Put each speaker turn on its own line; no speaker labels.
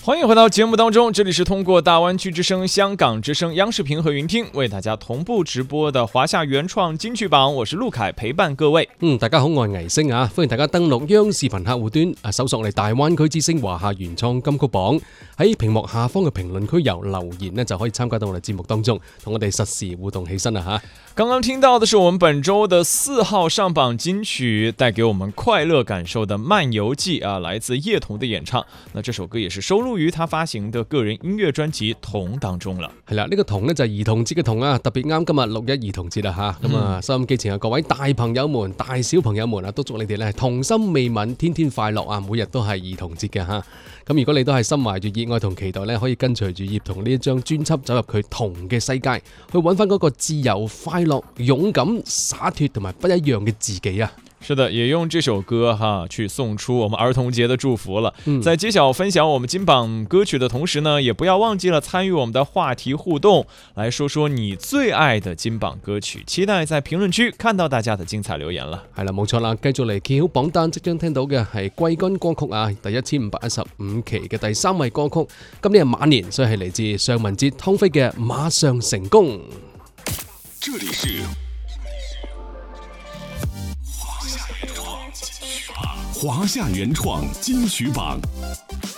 欢迎回到节目当中，这里是通过大湾区之声、香港之声、央视频和云听为大家同步直播的華夏原創金曲榜，我是陸凱，陪伴各位。
大家好，我係倪星啊，歡迎大家登錄央視頻客戶端搜索我哋大灣區之聲華夏原創金曲榜，喺屏幕下方嘅評論區由留言呢就可以參加到我哋節目當中，同我哋實時互動起身啦吓。
剛剛聽到的是我們本周的4號上榜金曲，帶給我們快樂感受的《漫遊記》啊，來自葉童的演唱。那這首歌也是收錄於他發行的個人音樂專輯《童》當中了。
係啦，呢個童呢就係兒童節嘅童啊，特別啱今日6·1兒童節啦吓。咁啊，收音機前嘅各位大朋友們、大小朋友們啊，都祝你哋咧童心未泯，天天快樂啊！每日都係兒童節嘅吓。咁如果你都係心懷住熱愛同期待咧，可以跟隨住葉童呢一張專輯走入佢童嘅世界，去揾翻嗰個自由、快樂、勇敢、灑脫同埋不一樣嘅自己啊！
是的，也用這首歌去送出我們兒童節的祝福了。在揭曉分享我們金榜歌曲的同時呢，也不要忘記了參與我們的話題互動，來說說你最愛的金榜歌曲。期待在評論區看到大家的精彩留言了。
係啦，冇錯啦，繼續嚟揭曉榜單，即將聽到嘅係季軍歌曲啊，第1515期嘅第3位歌曲。今年係馬年，所以係嚟自尚雯婕、湯菲嘅《馬上成功》。
這裡是華夏原創金曲榜。